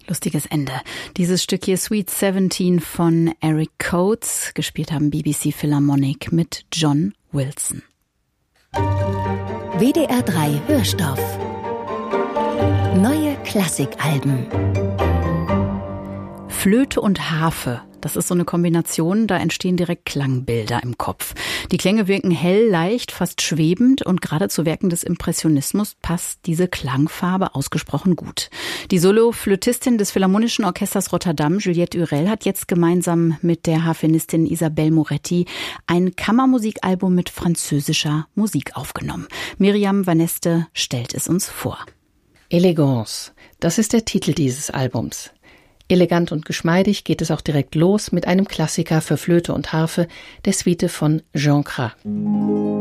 Lustiges Ende. Dieses Stück hier, Sweet 17 von Eric Coates, gespielt haben BBC Philharmonic mit John Wilson. WDR 3 Hörstoff. Neue Klassikalben. Flöte und Harfe. Das ist so eine Kombination, da entstehen direkt Klangbilder im Kopf. Die Klänge wirken hell, leicht, fast schwebend und gerade zu Werken des Impressionismus passt diese Klangfarbe ausgesprochen gut. Die Solo-Flötistin des Philharmonischen Orchesters Rotterdam, Juliette Urel, hat jetzt gemeinsam mit der Harfenistin Isabelle Moretti ein Kammermusikalbum mit französischer Musik aufgenommen. Miriam Vaneste stellt es uns vor. Elegance, das ist der Titel dieses Albums. Elegant und geschmeidig geht es auch direkt los mit einem Klassiker für Flöte und Harfe, der Suite von Jean Cras.